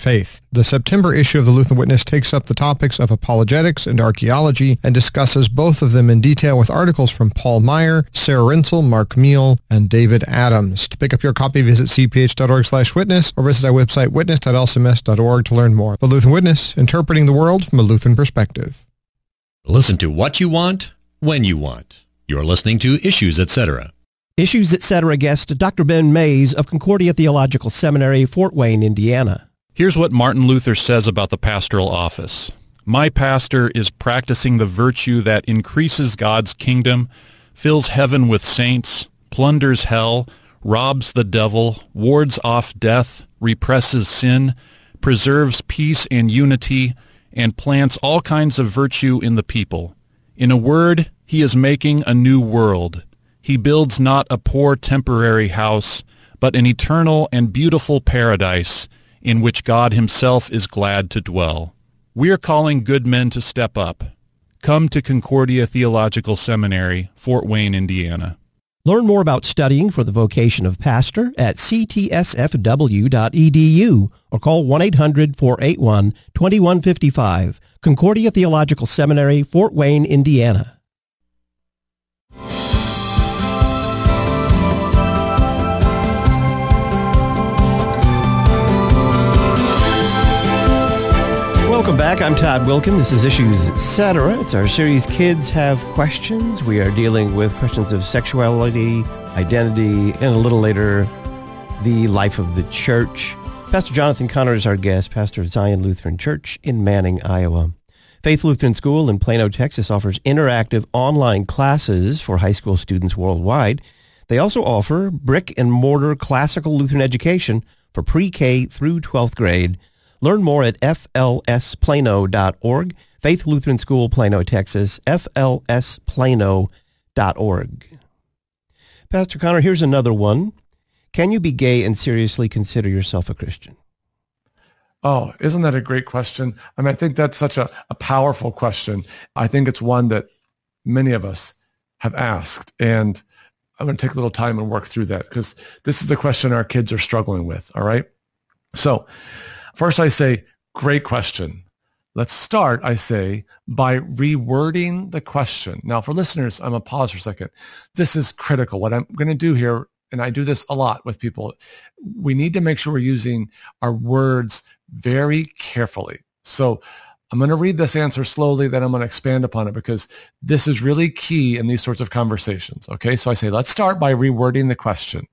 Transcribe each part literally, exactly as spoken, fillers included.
faith. The September issue of the Lutheran Witness takes up the topics of apologetics and archaeology and discusses both of them in detail with articles from Paul Meyer, Sarah Rensel, Mark Meal, and David Adams. To pick up your copy, visit c p h dot org slash witness or visit our website witness dot l c m s dot org to learn more. The Lutheran Witness, interpreting the world from a Lutheran perspective. Listen to what you want, when you want. You're listening to Issues, et cetera. Issues, et cetera guest Doctor Ben Mays of Concordia Theological Seminary, Fort Wayne, Indiana. Here's what Martin Luther says about the pastoral office. My pastor is practicing the virtue that increases God's kingdom, fills heaven with saints, plunders hell, robs the devil, wards off death, represses sin, preserves peace and unity, and plants all kinds of virtue in the people. In a word, he is making a new world. He builds not a poor temporary house, but an eternal and beautiful paradise in which God himself is glad to dwell. We are calling good men to step up. Come to Concordia Theological Seminary, Fort Wayne, Indiana. Learn more about studying for the vocation of pastor at c t s f w dot e d u or call one eight hundred, four eight one, two one five five. Concordia Theological Seminary, Fort Wayne, Indiana. Welcome back. I'm Todd Wilkin. This is Issues, et cetera. It's our series, Kids Have Questions. We are dealing with questions of sexuality, identity, and a little later, the life of the church. Pastor Jonathan Connor is our guest, pastor of Zion Lutheran Church in Manning, Iowa. Faith Lutheran School in Plano, Texas offers interactive online classes for high school students worldwide. They also offer brick and mortar classical Lutheran education for pre-K through twelfth grade. Learn more at f l s plano dot org. Faith Lutheran School, Plano, Texas, f l s plano dot org. Pastor Connor, here's another one. Can you be gay and seriously consider yourself a Christian? Oh, isn't that a great question? I mean, I think that's such a, a powerful question. I think it's one that many of us have asked. And I'm going to take a little time and work through that because this is the question our kids are struggling with, all right? So first I say, great question. Let's start, I say, by rewording the question. Now, for listeners, I'm going to pause for a second. This is critical. What I'm going to do here, and I do this a lot with people, we need to make sure we're using our words very carefully. So I'm going to read this answer slowly, then I'm going to expand upon it because this is really key in these sorts of conversations. Okay, so I say, let's start by rewording the question.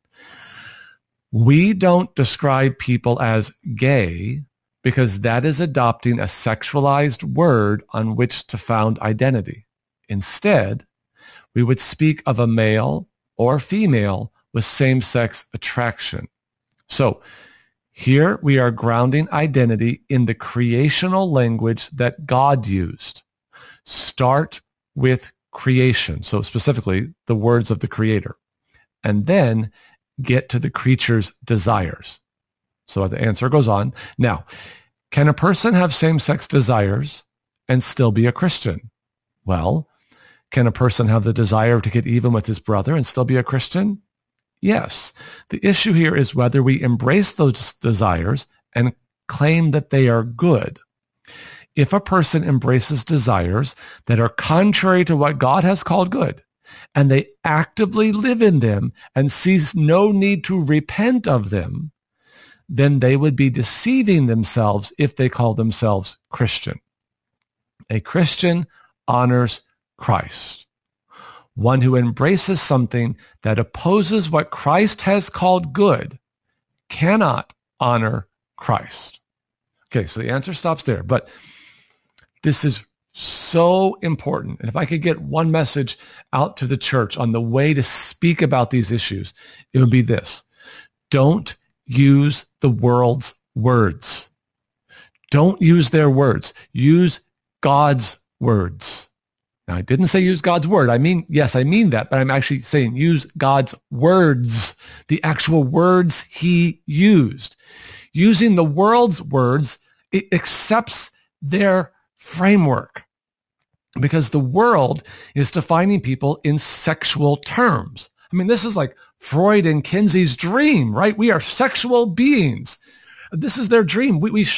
We don't describe people as gay because that is adopting a sexualized word on which to found identity. Instead, we would speak of a male or female with same-sex attraction. So here we are grounding identity in the creational language that God used. Start with creation, so specifically the words of the Creator, and then get to the creature's desires. So the answer goes on. Now, can a person have same-sex desires and still be a Christian? Well, can a person have the desire to get even with his brother and still be a Christian? Yes. The issue here is whether we embrace those desires and claim that they are good. If a person embraces desires that are contrary to what God has called good, and they actively live in them and sees no need to repent of them, then they would be deceiving themselves if they call themselves Christian. A Christian honors Christ. One who embraces something that opposes what Christ has called good cannot honor Christ. Okay, so the answer stops there, but this is so important. And if I could get one message out to the church on the way to speak about these issues, it would be this. Don't use the world's words. Don't use their words. Use God's words. Now, I didn't say use God's word. I mean, yes, I mean that, but I'm actually saying use God's words, the actual words he used. Using the world's words, it accepts their framework because the world is defining people in sexual terms. I mean, this is like Freud and Kinsey's dream, right? We are sexual beings. This is their dream. We, we